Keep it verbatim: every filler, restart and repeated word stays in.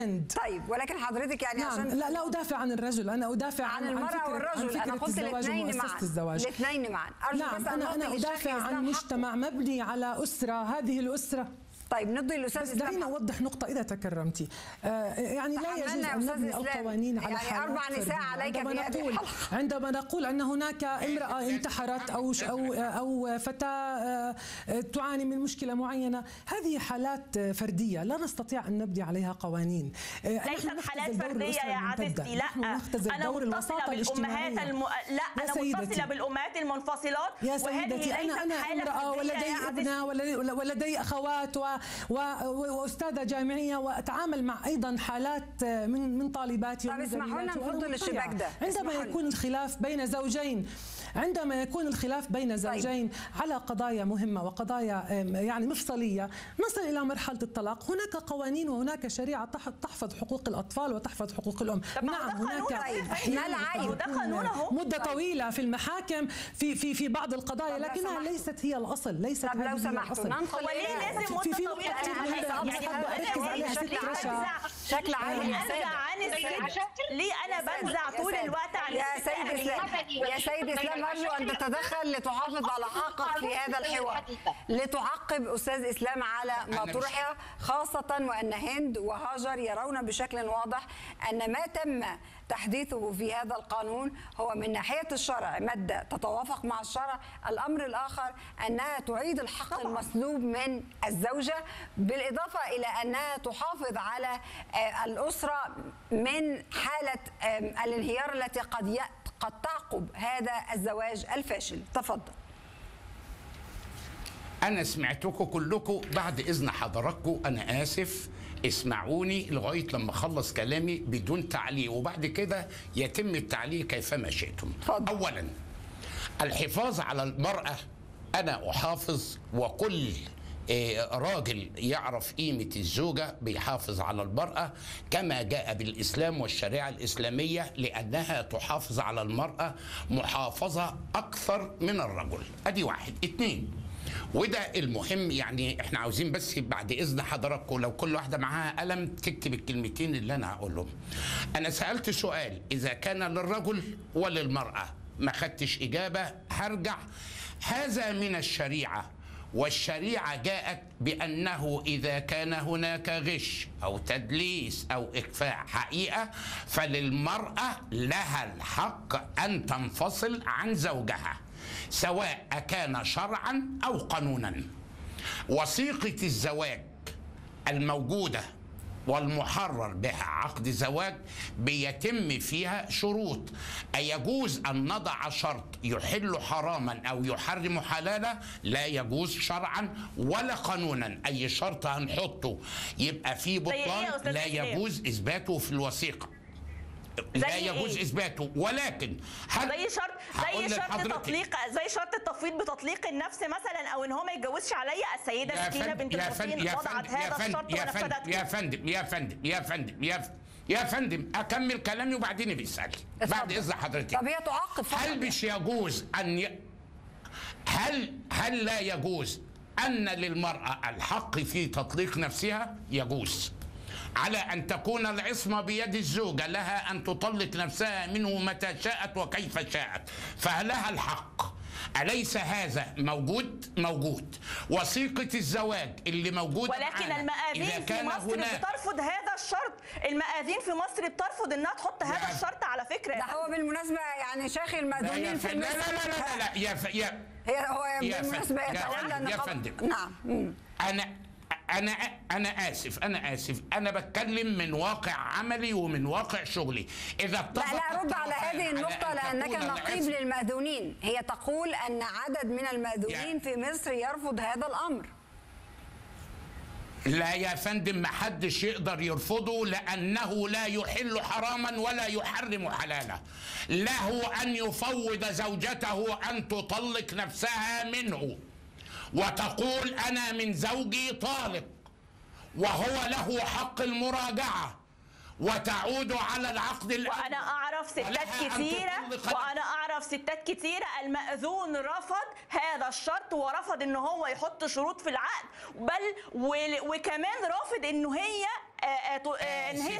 طيب ولكن حضرتك يعني نعم. عشان لا لا أدافع عن الرجل، أنا أدافع عن, عن المرأة عن والرجل. عن أنا قلت الاثنين معا، الزواج. الاثنين معا. نعم. أنا أنا أدافع عن مجتمع مبني على أسرة، هذه الأسرة. طيب نضي الاستاذ اسلام. دعيني اوضح نقطه اذا تكرمتي. آه يعني لا يجوز ان نبني القوانين على يعني اربع نساء عليك عندما نقول عندما نقول ان هناك امراه انتحرت او او او فتاه تعاني من مشكله معينه، هذه حالات فرديه لا نستطيع ان نبني عليها قوانين. ليست حالات فرديه يا عزيزتي، لا انا متصله بالامهات الم... لا انا متصله بالامهات المنفصلات. يا سيدتي انا انا امراه ولدي ابنه ولدي اخوات و واستاذه جامعيه، واتعامل مع ايضا حالات من من طالباتي. طيب اسمحوا لنا نفضل الشباك ده. عندما يكون الخلاف بين زوجين عندما يكون الخلاف بين زوجين طيب. على قضايا مهمه وقضايا يعني مفصليه، نصل الى مرحله الطلاق. هناك قوانين وهناك شريعه تحفظ حقوق الاطفال وتحفظ حقوق الام. نعم هناك مده طويله في المحاكم في في في بعض القضايا، لكنها ليست هي الاصل، ليست طب لو سمحتوا هو ليه لازم مده طويله؟ شكل عام ليه انا بنزع طول الوقت عن يا سيد اسلام يا سيد اسلام ارجو ان تتدخل لتحافظ على حقك في هذا الحوار، لتعقب استاذ اسلام على ما طرح، خاصه وان هند وهاجر يرون بشكل واضح ان ما تم تحديثه في هذا القانون هو من ناحيه الشرع ماده تتوافق مع الشرع، الامر الاخر انها تعيد الحق المسلوب من الزوجه، بالاضافه الى انها تحافظ على الاسره من حاله الانهيار التي قد قد تعقب هذا الزواج الفاشل. تفضل. أنا سمعتكم كلكم، بعد إذن حضراتكم أنا آسف اسمعوني لغاية لما أخلص كلامي بدون تعليق، وبعد كده يتم التعليق كيفما شئتم. فضل. أولا الحفاظ على المرأة، أنا أحافظ، وكل راجل يعرف قيمة الزوجة بيحافظ على المرأة كما جاء بالإسلام والشريعة الإسلامية، لأنها تحافظ على المرأة محافظة أكثر من الرجل. أدي واحد. اتنين، وده المهم، يعني احنا عاوزين بس بعد إذن حضراتكم لو كل واحدة معاها قلم تكتب الكلمتين اللي أنا هقولهم. أنا سألت سؤال إذا كان للرجل وللمرأة، ما خدتش إجابة، هرجع. هذا من الشريعة، والشريعة جاءت بأنه إذا كان هناك غش أو تدليس أو إخفاء حقيقة فللمرأة لها الحق أن تنفصل عن زوجها، سواء كان شرعا أو قانونا. وثيقة الزواج الموجودة والمحرر بها عقد زواج بيتم فيها شروط. أيجوز أن نضع شرط يحل حراما أو يحرم حلالا؟ لا يجوز شرعا ولا قانونا. أي شرط هنحطه يبقى فيه بطلان لا يجوز إثباته في الوثيقة، لا يجوز إيه؟ اثباته. ولكن زي شرط زي شرط تطليق زي شرط التفويض بتطليق النفس مثلا، او ان هو ما يتجوزش عليا. السيده سكينه بنت المصريين وضعت هذا الشرط ونفذته. يا فندم يا فندم يا فندم يا فندم يا فندم اكمل كلامي وبعدين بيسالي بعد اذن حضرتك. طب هي تعقب. هل مش يجوز ان ي... هل هل لا يجوز ان للمراه الحق في تطليق نفسها؟ يجوز، على أن تكون العصمة بيد الزوجة، لها أن تطلق نفسها منه متى شاءت وكيف شاءت، فلها الحق. أليس هذا موجود؟ موجود. وثيقة الزواج اللي موجودة، ولكن المآذين في مصر بترفض هذا الشرط. المآذين في مصر بترفض انها تحط هذا الشرط على فكرة. ده هو بالمناسبة يعني شيخ المأذونين في مصر. لا لا لا لا لا يا ف... يا هي هو بالمناسبة يتولى النقابة. يا فندم نعم. أنا أنا أنا آسف أنا آسف أنا بتكلم من واقع عملي ومن واقع شغلي. إذا اتفق لا لا رد على هذه النقطة لأنك نقيب للمأذونين. هي تقول أن عدد من المأذونين في مصر يرفض هذا الأمر. لا يا فندم، ما حدش يقدر يرفضه، لأنه لا يحل حراما ولا يحرم حلالا. له أن يفوض زوجته أن تطلق نفسها منه وتقول أنا من زوجي طالق، وهو له حق المراجعة، وتعود على العقد الأول. وأنا أعرف ستات كثيرة وأنا أعرف ستات كثيرة المأذون رفض هذا الشرط ورفض إن هو يحط شروط في العقد، بل وكمان رافض إنه هي ان هي